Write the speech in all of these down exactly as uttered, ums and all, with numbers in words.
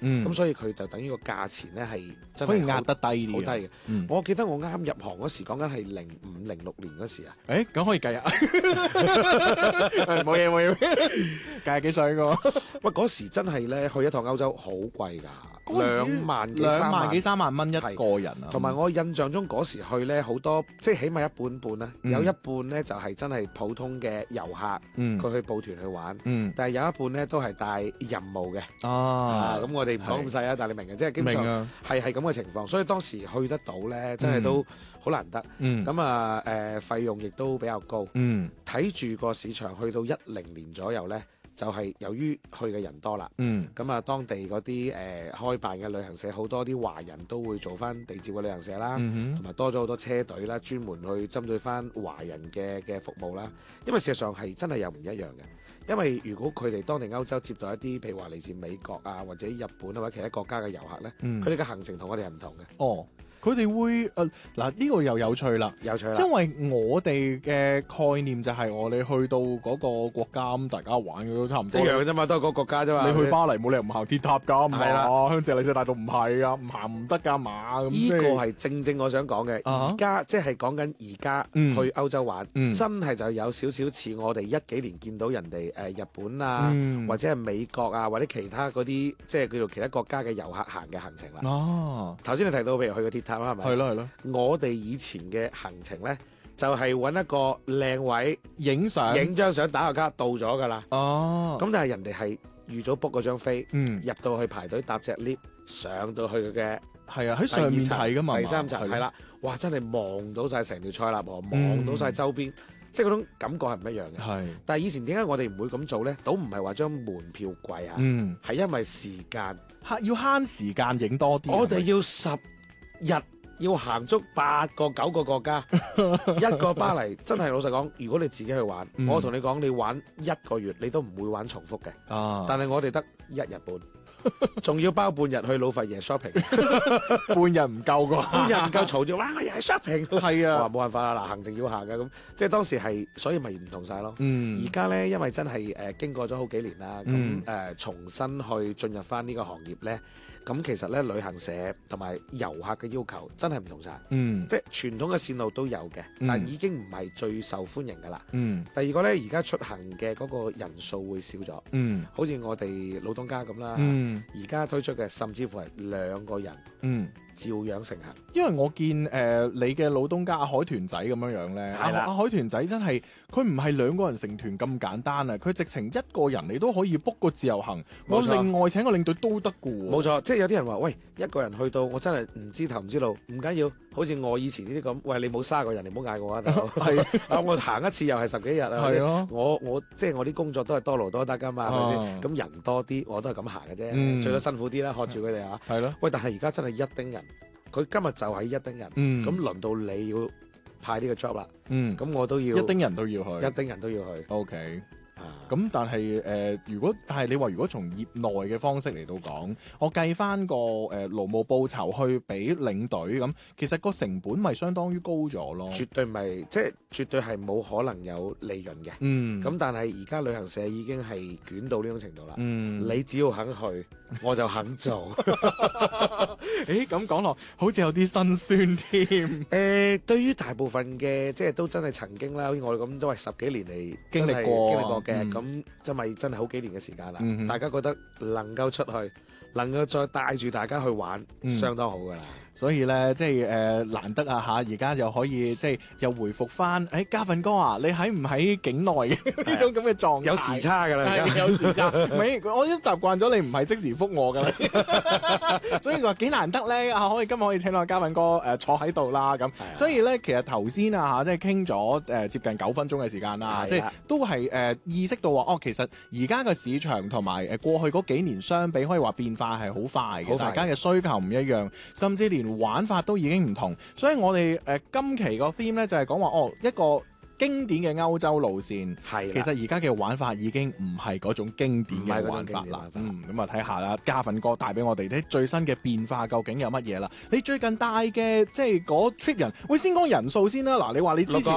嗯， 咁所以佢就等於個價錢咧係真係可以壓得低啲嘅。 好低嘅。 嗯， 我記得我啱入行嗰時，講緊係零五零六年嗰時啊。 誒咁可以計啊，冇嘢冇嘢，計下幾歲個？ 喂，嗰時真係咧去一趟歐洲好貴㗎， 嗰陣時兩萬幾兩三萬萬幾三萬蚊一個人啊， 同埋我印象中嗰時去咧好多，即係起碼一半半啦， 嗯有一半咧就係真係普通嘅遊客， 嗯佢去報團去玩。 嗯但係有一半咧都係帶任務嘅。 啊， 咁我哋唔講咁細啊，但係你明嘅，即係基本上明啊， 係係咁嘅情況，所以當時去得到咧，真係都好難得。 嗯咁啊誒費用亦都比較高， 嗯睇住個市場去到一零年左右咧，就係由於去嘅人多啦。 嗯咁啊，當地嗰啲誒開辦嘅旅行社，好多啲華人都會做翻地接嘅旅行社啦， 嗯同埋多咗好多車隊啦，專門去針對翻華人嘅嘅服務啦。因為事實上係真係有唔一樣嘅。因為如果佢哋當地歐洲接待一啲譬如話嚟自美國啊或者日本啊或者其他國家嘅遊客咧， 嗯佢哋嘅行程同我哋係唔同嘅， 哦，佢哋會誒嗱呢個又有趣啦。 有趣啦。 因為我哋嘅概念就係我哋去到嗰個國家咁，大家玩嘅都差唔多。 一樣嘅啫嘛，都係嗰個國家啫嘛。 你去巴黎冇理由唔行鐵塔㗎，唔係啦係香榭麗舍大道唔係㗎，唔行唔得㗎嘛。咁呢個即係係正正我想講嘅， 啊而家即係講緊而家嗯去歐洲玩， 嗯真係就有少少似我哋一幾年見到人哋誒、呃日本啊， 嗯或者係美國啊，或者其他嗰啲即係叫做其他國家嘅遊客行嘅行程啦。 哦， 頭先你提到譬如去個鐵塔啦，係咪？ 係咯係咯， 我哋以前嘅行程咧，就係、揾一個靚位， 影相影張相打個卡到咗㗎啦。 哦， 咁但係人哋係預早 book 嗰張飛， 嗯入到去排隊搭隻 lift 上到去佢嘅。 係啊，喺上面睇㗎嘛， 第三層係啦，哇！真係望到晒成條塞納河，望到晒周邊，即係嗰種感覺係唔一樣嘅。 係， 但係以前點解我哋唔會咁做咧？倒唔係話張門票貴啊， 嗯， 係因為時間， 慳要慳時間影多啲。 我哋要十日要行足八個九個國家，一個巴黎真係老實講，如果你自己去玩， 嗯我同你講，你玩一個月你都唔會玩重複嘅。 啊， 但係我哋得一日半，仲要包半日去老佛爺 shopping。 半日唔夠㗎， 半日唔夠嘈住，哇！我又係 shopping， 係啊我話冇辦法啦，嗱，行程要行嘅咁，即係當時係，所以咪唔同晒咯。 嗯而家咧，因為真係誒、呃、經過咗好幾年啦，咁誒、 嗯呃、重新去進入翻呢個行業咧，咁其實咧旅行社同埋遊客嘅要求真係唔同晒， 嗯即係傳統嘅線路都有嘅， 嗯但已經唔係最受歡迎噶啦。 嗯第二個咧，而家出行嘅嗰個人數會少咗， 嗯好似我哋老東家咁啦， 嗯而家推出嘅甚至乎係兩個人嗯。 照樣成行。 因為我見誒、呃、你嘅老東家阿海豚仔咁樣樣咧，阿係啦阿海豚仔真係佢唔係兩個人成團咁簡單啊！佢直情一個人你都可以 book 個自由行，我冇錯另外請個領隊都得嘅喎。 冇錯，即係有啲人話：喂，一個人去到，我真係唔知頭唔知路，唔緊要。好似我以前呢啲咁，喂，你冇卅個人，你唔好嗌我啊，大佬。 係啊，我行一次又係十幾日啊。 係咯我我即係我啲工作都係多勞多得噶嘛，係咪啊先？咁人多啲，我都係咁行嘅啫， 嗯最多辛苦啲啦，喝住佢哋啊。 係咯， 喂，但係而家真係一丁人，佢今日就係一丁人，咁、 嗯輪到你要派呢個 job 啦， 嗯， 咁我都要一丁人都要去。 一丁人都要去。 OK。 啊咁但係誒、呃，如果但係你話如果從業內嘅方式嚟到講，我計翻個誒、呃、勞務報酬去俾領隊咁，其實個成本咪相當於高咗咯。 絕對唔係，即係絕對係冇可能有利潤嘅。 嗯， 咁但係而家旅行社已經係捲到呢種程度啦。 嗯， 你只要肯去，我就肯做。 誒咁講落，好似有啲辛酸添。 誒、呃，對於大部分嘅即係都真係曾經啦，好似我哋咁都係十幾年嚟經歷真係過經歷過嘅， 嗯咁真係真係好幾年嘅時間啦。 嗯哼大家覺得能夠出去，能夠再帶住大家去玩， 嗯相當好噶啦。 所以咧，即係誒、呃、難得啊嚇！而家又可以即係又回復翻，誒嘉訓哥啊，你喺唔喺境內嘅呢種咁嘅狀態？ 有時差噶啦，而係家有時差，唔係我已經習慣咗你唔係即時覆我噶啦，所以佢話幾難得咧啊！可以今日可以請到嘉訓哥誒、呃、坐喺度啦咁， 係啊所以咧其實頭先啊嚇，即係傾咗誒接近九分鐘嘅時間啦， 係啊即係都係誒、呃、意識到話哦，其實而家嘅市場同埋誒過去嗰幾年相比，可以話變化係好快嘅， 好快大家嘅需求唔一樣，甚至連玩法都已經唔同，所以我哋誒、呃、今期個 theme 咧就係講話哦一個經典嘅歐洲路線， 係其實而家嘅玩法已經唔係嗰種經典嘅唔係嗰種玩法啦經典玩。法嗯，咁啊睇下啦，嘉訓哥帶俾我哋啲最新嘅變化究竟有乜嘢啦？你最近帶嘅即係嗰 trip 人，喂先講人數先啦。嗱，你話你之前六個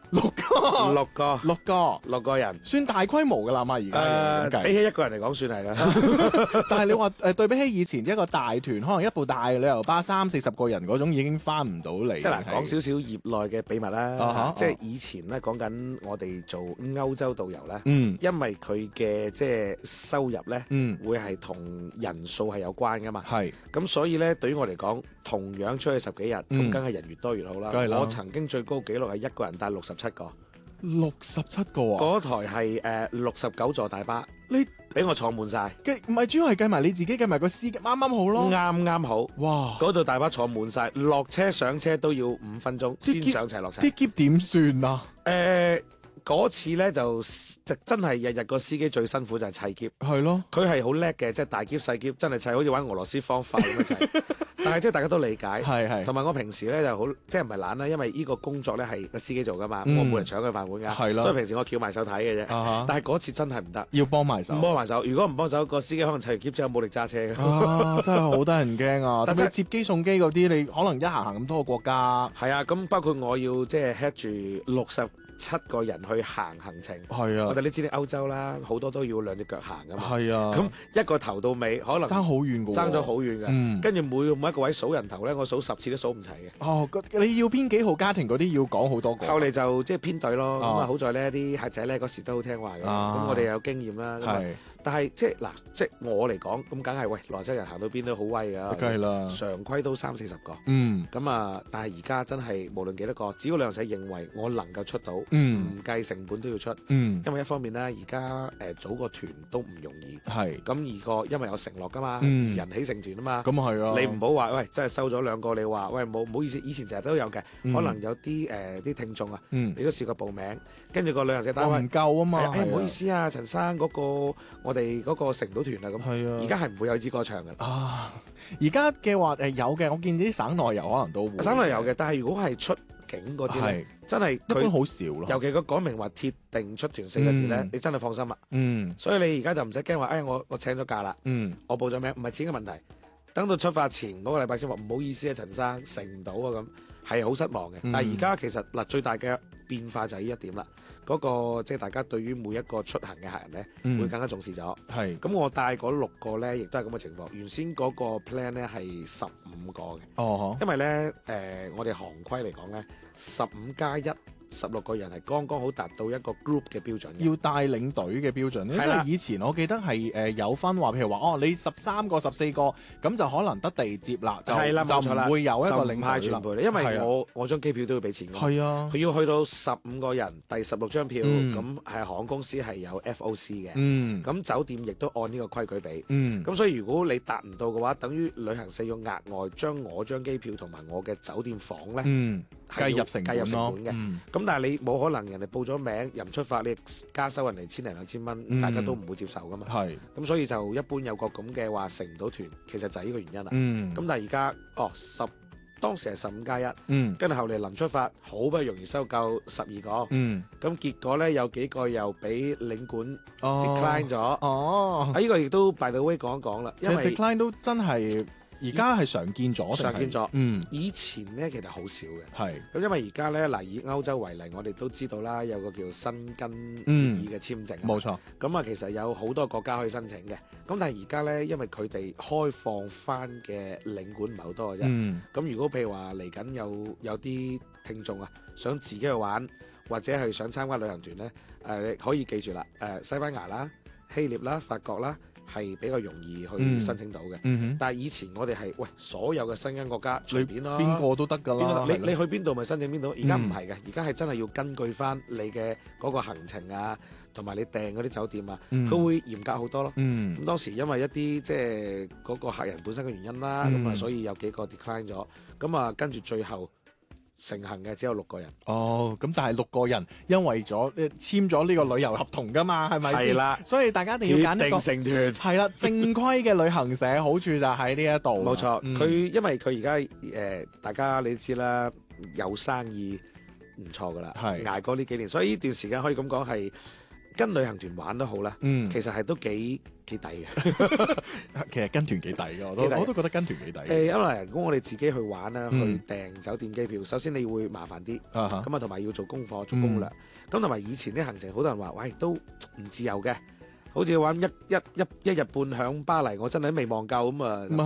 六個， 六個六個， 六個人。 算大規模㗎啦嘛，而誒、 家咁計。 比起一個人嚟講，算係啦。 但係你話誒對比起以前一個大團，可能一部大旅遊巴三四十個人嗰種已經翻唔到嚟。 即係嗱，講少少業內嘅秘密啦。 啊哈即係以前咧講緊我哋做歐洲導遊咧， 嗯因為佢嘅即係收入咧， 嗯， 會係同人數係有關噶嘛。 係咁所以咧，對於我嚟講，同樣出去十幾日，咁嗯梗係人越多越好啦。 梗係啦我曾經最高紀錄係一個人帶六十七個， 六十七個啊！ 嗰台係誒六十九座大巴， 你俾我坐滿晒， 計唔係主要係計埋你自己，計埋個司機，啱啱好咯。 啱啱好。 哇！ 嗰度大巴坐滿晒，落車上車都要五分鐘先啲喼上齊落齊。 啲篋點算啊？ 誒嗰次咧就就真係日日個司機最辛苦就係砌篋， 係咯， 佢係好叻嘅，即係大篋細篋真係砌，好似玩俄羅斯方塊咁樣砌。但係即係大家都理解， 係係同埋我平時咧就好即係唔係懶啦，因為呢個工作咧係個司機做噶嘛， 嗯我冇嚟搶佢飯碗㗎， 係啦所以平時我翹埋手睇嘅啫。 啊哈但係嗰次真係唔得， 要幫埋手唔。幫埋手。如果唔幫手，個司機可能砌完篋之後冇力揸車嘅。 啊！真係好得人驚啊！特但真別接機送機嗰啲，你可能一行行咁多個國家。 係啊，咁包括我要即係 head 住六十七個人去行行程。 係啊我哋，你知你歐洲啦，好多都要兩隻腳行噶嘛。 係啊， 咁一個頭到尾可能爭好遠㗎喎。 爭咗好遠嘅。 嗯。 跟住每每一個位數人頭咧，我數十次都數唔齊嘅。 哦，個你要編幾號家庭嗰啲要講好多個。 後嚟就即係編隊咯。咁啊啊好在呢啲客仔咧嗰時都好聽話嘅。咁、 啊我哋有經驗啦。咁啊係， 但係即係嗱，即係我嚟講，咁梗係喂，羅州人行到邊都好威㗎。 梗係啦。 常規都三四十個。 嗯咁啊，但係而家真係無論幾多個，只要旅行社認為我能夠出到，唔、 嗯計成本都要出。 嗯， 因為一方面咧，而家誒組個團都唔容易。 係。 咁二個因為有承諾㗎嘛， 嗯人起成團啊嘛。 咁係啊。 你唔好話喂，真係收咗兩個，你話喂冇唔好意思，以前成日都有嘅， 嗯可能有啲誒啲聽眾啊， 嗯， 你都試過報名，跟住個旅行社打我話唔夠啊嘛。 誒唔好意係思啊，陳生嗰個我哋嗰個成唔到團啊咁。 係啊。 而家係唔會有呢支歌唱嘅， 啊，而家嘅話誒有嘅，我見啲省內遊可能都會。 省內有嘅，但係如果係出境嗰啲咧， 係真係一般佢好少咯。 尤其佢講明話鐵定出團四個字咧嗯， 你真係放心啦。 嗯所以你而家就唔使驚話，誒我我請咗假啦， 嗯我報咗名，唔係錢嘅問題。等到出發前嗰個禮拜先話唔好意思啊，陳生成唔到啊咁，係好失望嘅。 嗯但係而家其實嗱最大嘅變化就係呢一點啦，嗰、個即係大家對於每一個出行嘅客人咧， 嗯會更加重視咗。 係。 咁我帶嗰六個咧，亦都係咁嘅情況。原先嗰個 plan 咧係十五個嘅， 哦因為咧誒、呃我哋行規嚟講咧，十五加一。十六個人係剛剛好達到一個 group 嘅標準嘅。 要帶領隊嘅標準，因係啦為以前我記得係誒、呃有分話，譬如話哦，你十三個、十四個，咁就可能得地接啦，就係啦冇錯啦就唔會有一個領就唔派隊啦全。部，因為係啊我我張機票都要俾錢㗎嘛。 係啊， 佢要去到十五個人，第十六張票， 嗯咁係航空公司係有 F O C 嘅， 嗯咁、酒店亦都按呢個規矩俾。 嗯， 咁所以如果你達唔到嘅話，等於旅行社要額外將我張機票同埋我嘅酒店房咧， 嗯係要計入成計入本咯成本嘅。 嗯咁但係你冇可能人哋報咗名又唔出發，你加收人哋千零兩千蚊， 嗯大家都唔會接受噶嘛。 係咁所以就一般有個咁嘅話成唔到團，其實就係呢個原因啦。 嗯咁但係而家哦十當時係十五加一， 嗯跟住後嚟臨出發好不容易收夠十二個。 嗯咁結果咧有幾個又俾領館哦 decline 咗，啊哦， 呢個亦都 by the way 講一講啦，因為 decline 都真係而家係常見咗， 常見咗嗯以前咧其實好少嘅， 係咁因為而家咧嗱以歐洲為例，我哋都知道啦，有個叫申根協議嘅簽證啊， 冇錯， 咁啊其實有好多國家可以申請嘅，咁但係而家咧因為佢哋開放翻嘅領館唔係好多嘅啫，咁、 嗯如果譬如話嚟緊有有啲聽眾啊想自己去玩，或者係想參加旅行團咧，誒、呃、可以記住啦，誒、西班牙啦、希臘啦、法國啦。係比較容易去申請到嘅， 嗯哼， 但係以前我哋係喂所有嘅新興國家隨便咯， 邊個都得㗎邊啦，係咯個你你去邊度咪申請邊度？而家唔嗯係嘅，而家係真係要根據翻你嘅嗰個行程啊，同埋你訂嗰啲酒店啊， 嗯佢會嚴格好多咯。 嗯咁當時因為一啲即係嗰個客人本身嘅原因啦，咁啊、 嗯所以有幾個 decline 咗，咁啊跟住最後成行嘅只有六個人。 哦，咁但係六個人因為咗誒簽咗呢個旅遊合同㗎嘛，係咪先？ 係啦， 所以大家一定要揀一個成團。 係啦，正規嘅旅行社，好處就喺呢一度。 冇錯， 嗯佢、因為佢而家誒大家你知啦，有生意唔錯噶啦， 係捱過呢幾年，所以呢段時間可以咁講係跟旅行團玩都好啦， 嗯， 其實係都幾幾抵嘅。 其實跟團幾抵㗎，我都幾抵我都覺得跟團幾抵。 誒，因為如果我哋自己去玩啦， 嗯去訂酒店機票，首先你會麻煩啲， 啊哈咁啊同埋要做功課、做攻略，咁同埋以前啲行程，好多人話，喂都唔自由嘅，好似玩一一一一日半響巴黎，我真係都未望夠咁啊。 咁